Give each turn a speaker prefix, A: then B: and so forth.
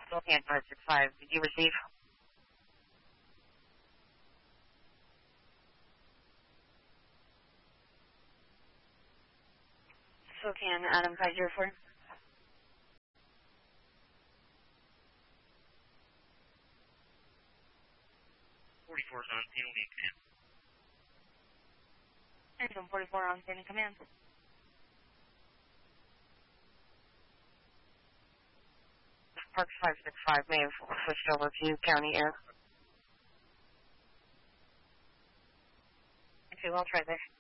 A: Spokane 565, did you receive? Spokane, Adam 504.
B: 44 is on scene, will be in command.
A: Arizona 44 on scene in command. Parks 565 may have switched over to County Air. Okay, we'll try there.